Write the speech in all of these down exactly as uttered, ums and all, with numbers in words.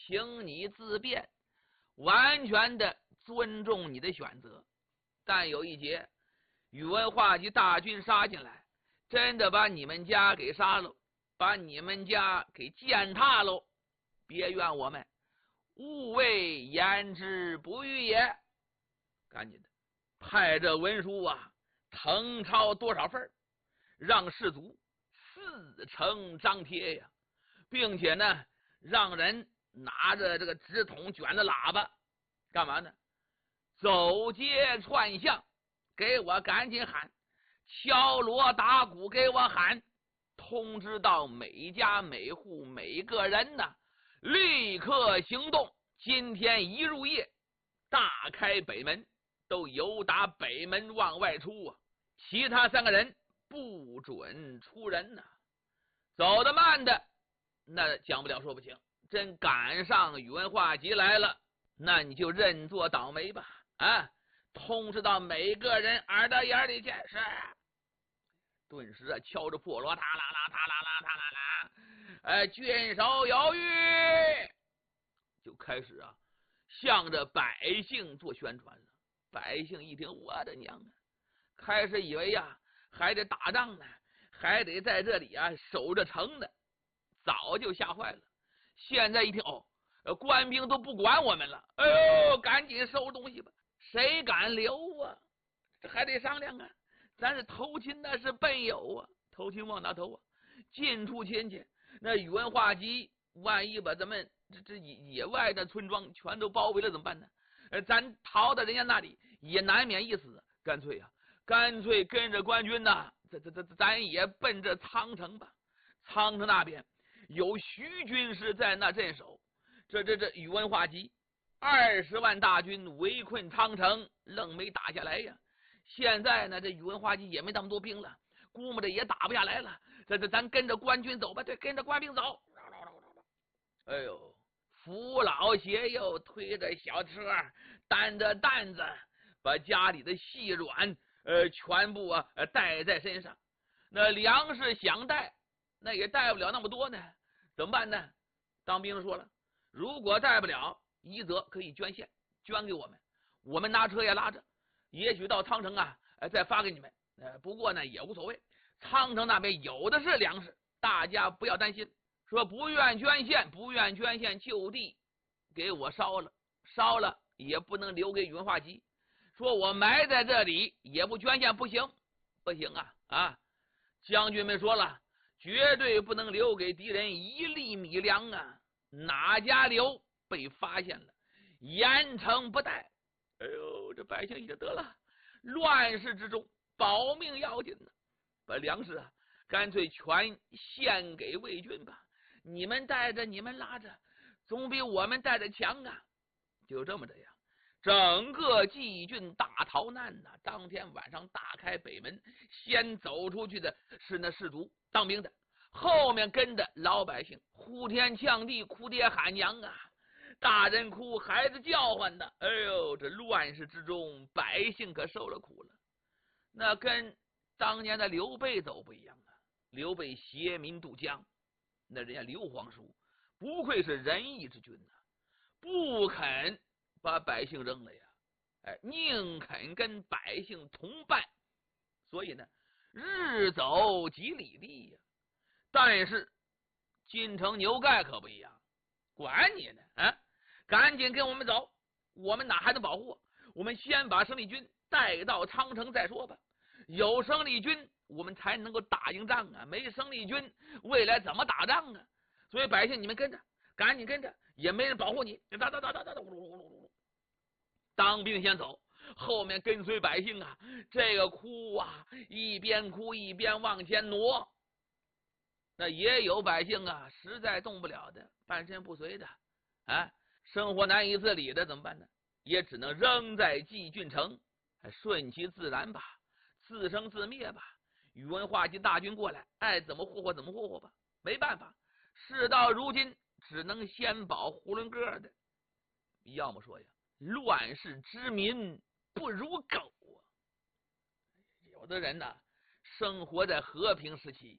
请你自便，完全的尊重你的选择。但有一节，宇文化及大军杀进来，真的把你们家给杀了，把你们家给践踏喽，别怨我们，勿谓言之不预也。赶紧的派这文书啊誊抄多少份，让士卒四城张贴呀，并且呢让人拿着这个纸筒卷着喇叭干嘛呢？走街串巷，给我赶紧喊，敲锣打鼓给我喊，通知到每家每户每个人呢，立刻行动。今天一入夜，大开北门，都由打北门往外出啊，其他三个人不准出人呐、啊。走得慢的那讲不了说不清，真赶上宇文化及来了，那你就认作倒霉吧啊！通知到每个人耳朵眼里去。是，顿时啊敲着破锣，塔啦啦塔啦啦塔啦啦，哎，郡守有谕，就开始啊向着百姓做宣传了。百姓一听，我的娘啊，开始以为呀、啊、还得打仗呢，还得在这里啊守着城呢，早就吓坏了。现在一听，哦，官兵都不管我们了，哎呦，赶紧收东西吧，谁敢留啊？这还得商量啊，咱是投亲那是奔友啊，投亲往哪投啊？近处亲戚，那宇文化及万一把咱们这这野外的村庄全都包围了怎么办呢？呃，咱逃到人家那里也难免一死，干脆啊，干脆跟着官军呐，咱咱咱咱也奔着苍城吧。苍城那边有徐军师在那镇守，这这这宇文化及二十万大军围困苍城，愣没打下来呀。现在呢，这宇文化及也没那么多兵了，估摸着也打不下来了。这这咱跟着官军走吧，对，跟着官兵走。哎呦，扶老携幼，推着小车，担着担子，把家里的细软呃全部啊带在身上。那粮食想带，那也带不了那么多呢，怎么办呢？当兵说了，如果带不了，一则可以捐献，捐给我们，我们拿车也拉着，也许到苍城啊再发给你们。呃，不过呢也无所谓，苍城那边有的是粮食，大家不要担心。说不愿捐献，不愿捐献就地给我烧了，烧了也不能留给宇文化及。说我埋在这里也不捐献，不行，不行啊啊！将军们说了，绝对不能留给敌人一粒米粮啊！哪家留被发现了，严惩不贷。哎呦，这百姓已经得了，乱世之中保命要紧呢，把粮食啊干脆全献给魏军吧。你们带着，你们拉着，总比我们带着强啊！就这么着呀，整个济郡大逃难呐、啊！当天晚上大开北门，先走出去的是那士卒当兵的，后面跟着老百姓，呼天抢地，哭爹喊娘啊！大人哭，孩子叫唤的。哎呦，这乱世之中，百姓可受了苦了。那跟当年的刘备走不一样啊！刘备挟民渡江。那人家刘皇叔不愧是仁义之君呐、啊，不肯把百姓扔了呀，哎，宁肯跟百姓同伴，所以呢，日走几里地呀。但是金城牛盖可不一样，管你呢啊！赶紧跟我们走，我们哪还能保护？我们先把生力军带到苍城再说吧。有生力军，我们才能够打赢仗啊！没生力军，未来怎么打仗啊？所以百姓你们跟着，赶紧跟着，也没人保护你。哒哒哒哒哒哒，当兵先走，后面跟随百姓啊，这个哭啊，一边哭一边往前挪。那也有百姓啊，实在动不了的，半身不遂的，啊，生活难以自理的，怎么办呢？也只能扔在济郡城，顺其自然吧。自生自灭吧，宇文化及大军过来，爱怎么霍霍怎么霍霍吧，没办法，事到如今只能先保囫囵个的。要么说呀，乱世之民不如狗啊！有的人呢，生活在和平时期，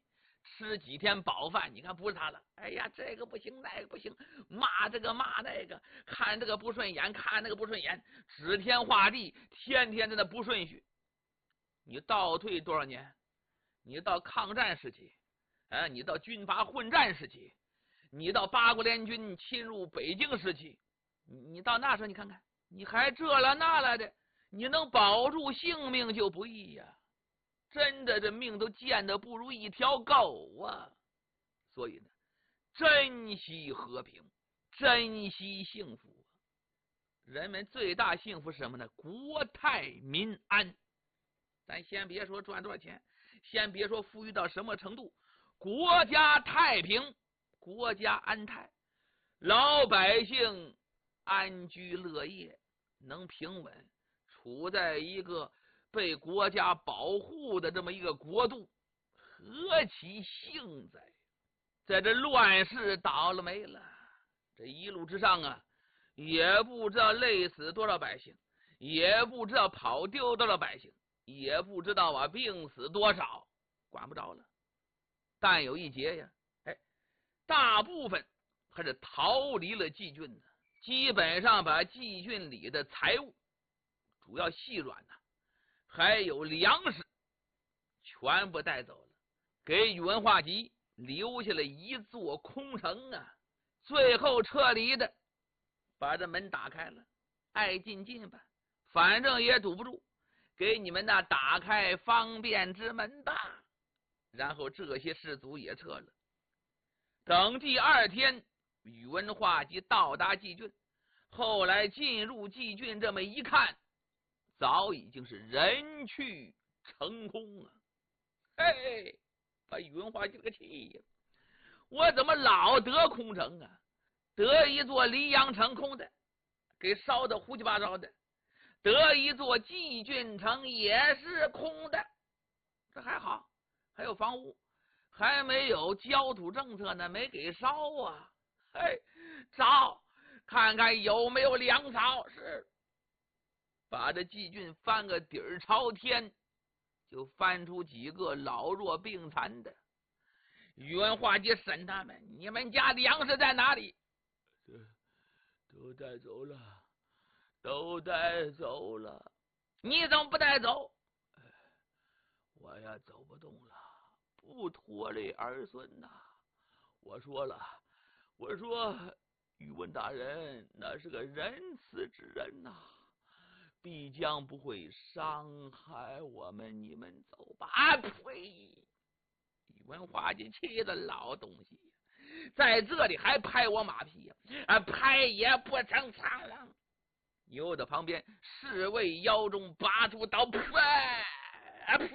吃几天饱饭，你看不是他了。哎呀，这个不行，那个不行，骂这个骂那个，看这个不顺眼，看那个不顺眼，指天画地，天天在那不顺序。你倒退多少年？你到抗战时期，哎，你到军阀混战时期，你到八国联军侵入北京时期，你你到那时候你看看，你还这了那了的，你能保住性命就不易呀、啊。真的，这命都贱的不如一条狗啊！所以呢，珍惜和平，珍惜幸福。人们最大幸福是什么呢？国泰民安。咱先别说赚多少钱，先别说富裕到什么程度，国家太平，国家安泰，老百姓安居乐业，能平稳，处在一个被国家保护的这么一个国度，何其幸哉！在这乱世倒了霉了，这一路之上啊，也不知道累死多少百姓，也不知道跑丢多少百姓，也不知道啊病死多少，管不着了。但有一劫呀，哎，大部分还是逃离了蓟郡的，基本上把蓟郡里的财物，主要细软呐、啊。还有粮食全部带走了，给宇文化及留下了一座空城啊！最后撤离的，把这门打开了，爱进进吧，反正也堵不住，给你们那打开方便之门吧。然后这些士卒也撤了。等第二天，宇文化及到达蓟郡，后来进入蓟郡，这么一看，早已经是人去城空啊！嘿，把宇文化及这个气呀！我怎么老得空城啊？得一座黎阳城空的，给烧的胡七八糟的；得一座蓟郡城也是空的。这还好，还有房屋，还没有焦土政策呢，没给烧啊！嘿，找看看有没有粮草。是。把这蓟郡翻个底儿朝天，就翻出几个老弱病残的。宇文化及审他们：你们家粮食在哪里？ 都带走了，都带走了。 你怎么不带走？ 我呀走不动了，不拖累儿孙呐。我说了，我说宇文大人那是个仁慈之人呐。必将不会伤害我们，你们走吧。 啊呸！宇文化及气的老东西，在这里还拍我马屁呀、啊！拍也不成苍狼。牛的旁边，侍卫腰中拔出刀，呸！呸！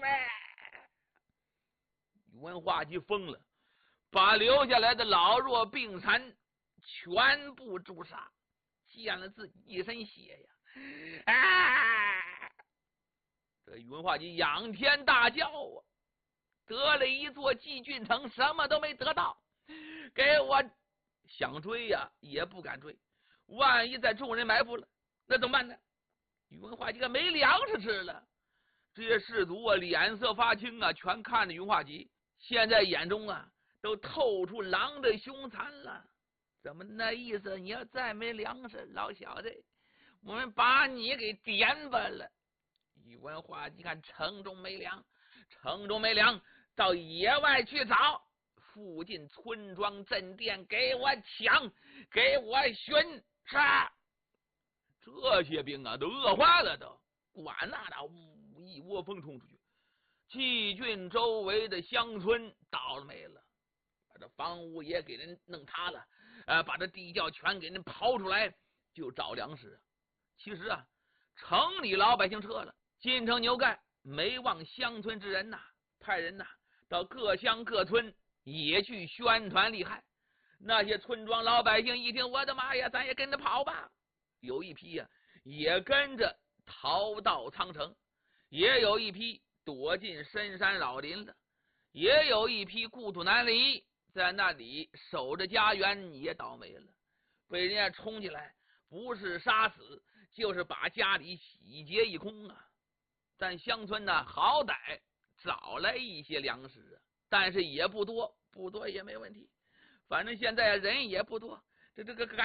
宇文化及疯了，把留下来的老弱病残全部诛杀，溅了自己一身血呀！啊！这宇文化及仰天大叫啊！得了一座蓟郡城，什么都没得到，给我想追呀、啊，也不敢追。万一在众人埋伏了，那怎么办呢？宇文化及个没粮食吃了。这些士卒啊，脸色发青啊，全看着宇文化及，现在眼中啊，都透出狼的凶残了。怎么那意思？你要再没粮食，老小子，我们把你给点吧了。宇文化及看城中没粮，城中没粮，到野外去找，附近村庄镇店给我抢，给我巡杀。这些兵啊，都饿坏了，都管那的，呜一窝蜂冲出去。蓟郡周围的乡村倒了霉了，把这房屋也给人弄塌了，呃，把这地窖全给人刨出来，就找粮食。其实啊，城里老百姓撤了，金城牛盖没忘乡村之人呐、啊，派人呐、啊、到各乡各村也去宣传厉害。那些村庄老百姓一听，我的妈呀，咱也跟着跑吧。有一批呀、啊，也跟着逃到苍城，也有一批躲进深山老林了，也有一批故土难离，在那里守着家园也倒霉了，被人家冲进来，不是杀死，就是把家里洗劫一空啊。但乡村呢，好歹找来一些粮食啊。 但是也不多，不多也没问题。反正现在人也不多，这这个赶